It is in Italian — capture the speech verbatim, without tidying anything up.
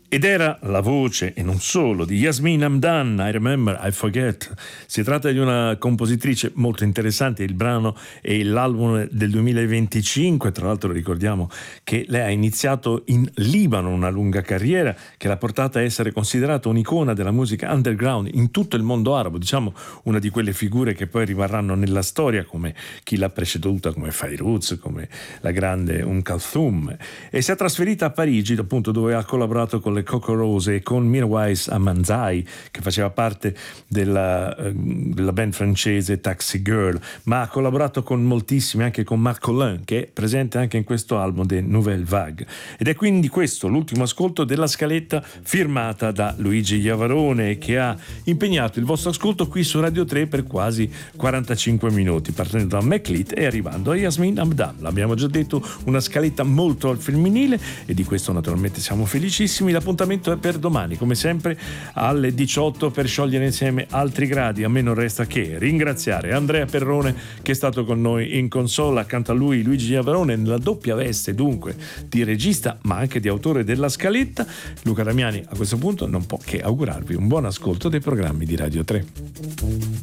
Ed era la voce, e non solo, di Yasmine Hamdan, I Remember, I Forget. Si tratta di una compositrice molto interessante, il brano è l'album del duemilaventicinque, tra l'altro ricordiamo che lei ha iniziato in Libano una lunga carriera che l'ha portata a essere considerata un'icona della musica underground in tutto il mondo arabo, diciamo una di quelle figure che poi rimarranno nella storia come chi l'ha preceduta, come Fairuz, come la grande Umm Kulthum, e si è trasferita a Parigi, appunto, dove ha collaborato con le Coco Rose e con Mirwais Amanzai, che faceva parte della, della band francese Taxi Girl, ma ha collaborato con moltissimi, anche con Marc Collin, che è presente anche in questo album de Nouvelle Vague. Ed è quindi questo l'ultimo ascolto della scaletta firmata da Luigi Iavarone, che ha impegnato il vostro ascolto qui su Radio tre per quasi quarantacinque minuti, partendo da McLeod e arrivando a Yasmine Hamdan. L'abbiamo già detto, una scaletta molto al femminile, e di questo naturalmente siamo felicissimi. L'appuntamento è per domani, come sempre alle diciotto, per sciogliere insieme altri gradi. A me non resta che ringraziare Andrea Perrone, che è stato con noi in console. Accanto a lui Luigi Iavarone, nella doppia veste dunque di regista ma anche di autore della scaletta. Luca Damiani a questo punto non può che augurarvi un buon ascolto dei programmi di Radio tre.